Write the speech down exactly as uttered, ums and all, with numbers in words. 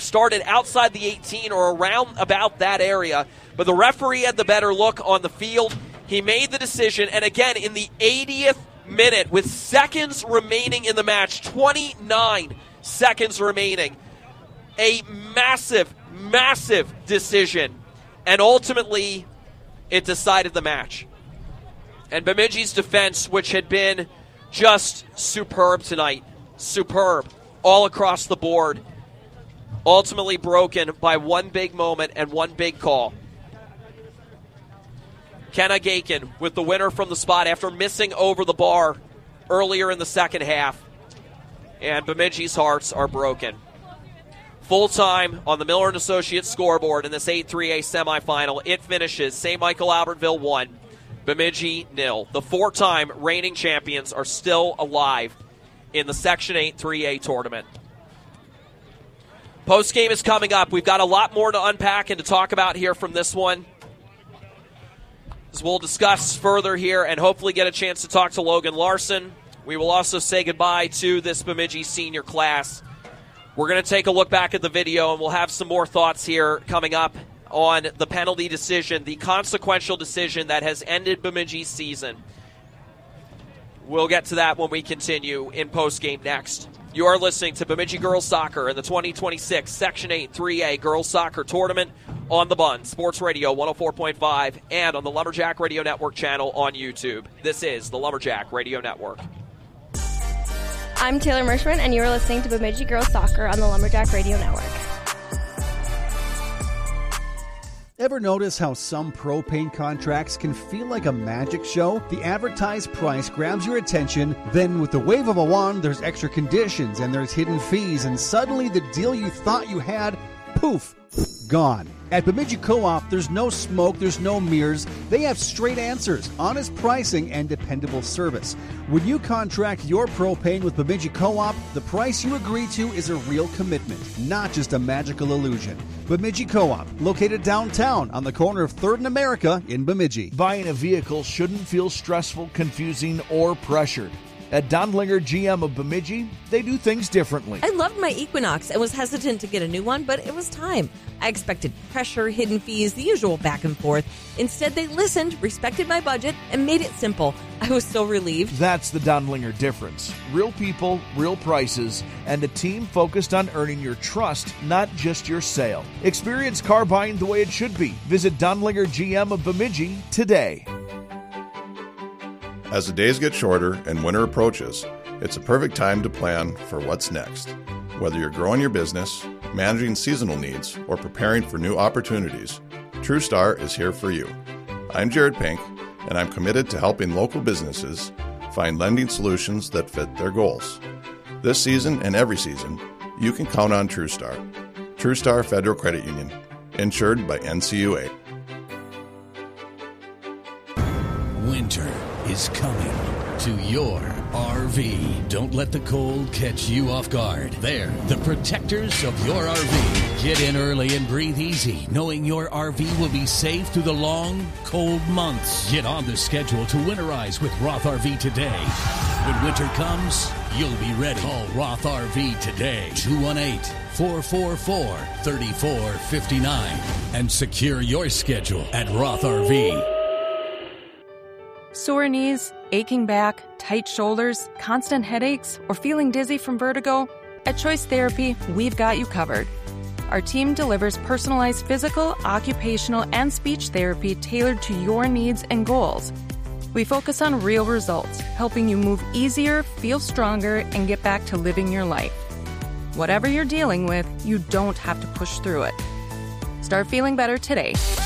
match started outside the eighteen or around about that area, but the referee had the better look on the field. He made the decision, and again, in the eightieth minute, with seconds remaining in the match, twenty-nine seconds remaining, a massive, massive decision, and ultimately it decided the match. And Bemidji's defense, which had been just superb tonight, superb all across the board, ultimately broken by one big moment and one big call. Kenna Gakin with the winner from the spot after missing over the bar earlier in the second half. And Bemidji's hearts are broken. Full time on the Miller and Associates scoreboard in this eight three A semifinal. It finishes Saint Michael Albertville one, Bemidji nil. The four-time reigning champions are still alive in the Section eight three A tournament. Postgame is coming up. We've got a lot more to unpack and to talk about here from this one, as we'll discuss further here and hopefully get a chance to talk to Logan Larson. We will also say goodbye to this Bemidji senior class. We're going to take a look back at the video, and we'll have some more thoughts here coming up on the penalty decision, the consequential decision that has ended Bemidji's season. We'll get to that when we continue in postgame next. You are listening to Bemidji Girls Soccer in the twenty twenty-six Section eight three A Girls Soccer Tournament on the Bun, Sports Radio one oh four point five, and on the Lumberjack Radio Network channel on YouTube. This is the Lumberjack Radio Network. I'm Taylor Mershman, and you are listening to Bemidji Girls Soccer on the Lumberjack Radio Network. Ever notice how some pro paint contracts can feel like a magic show? The advertised price grabs your attention, then with the wave of a wand, there's extra conditions and there's hidden fees, and suddenly the deal you thought you had, poof, gone. At Bemidji Co-op, there's no smoke, there's no mirrors. They have straight answers, honest pricing, and dependable service. When you contract your propane with Bemidji Co-op, the price you agree to is a real commitment, not just a magical illusion. Bemidji Co-op, located downtown on the corner of third and America in Bemidji. Buying a vehicle shouldn't feel stressful, confusing, or pressured. At Dondlinger G M of Bemidji, they do things differently. I loved my Equinox and was hesitant to get a new one, but it was time. I expected pressure, hidden fees, the usual back and forth. Instead, they listened, respected my budget, and made it simple. I was so relieved. That's the Dondlinger difference. Real people, real prices, and a team focused on earning your trust, not just your sale. Experience car buying the way it should be. Visit Dondlinger G M of Bemidji today. As the days get shorter and winter approaches, it's a perfect time to plan for what's next. Whether you're growing your business, managing seasonal needs, or preparing for new opportunities, TrueStar is here for you. I'm Jared Pink, and I'm committed to helping local businesses find lending solutions that fit their goals. This season and every season, you can count on TrueStar. TrueStar Federal Credit Union, insured by N C U A. Winter is coming to your R V. Don't let the cold catch you off guard. They're the protectors of your R V. Get in early and breathe easy, knowing your R V will be safe through the long, cold months. Get on the schedule to winterize with Roth R V today. When winter comes, you'll be ready. Call Roth R V today, two one eight, four four four, three four five nine, and secure your schedule at Roth R V. Sore knees, aching back, tight shoulders, constant headaches, or feeling dizzy from vertigo? At Choice Therapy, we've got you covered. Our team delivers personalized physical, occupational, and speech therapy tailored to your needs and goals. We focus on real results, helping you move easier, feel stronger, and get back to living your life. Whatever you're dealing with, you don't have to push through it. Start feeling better today.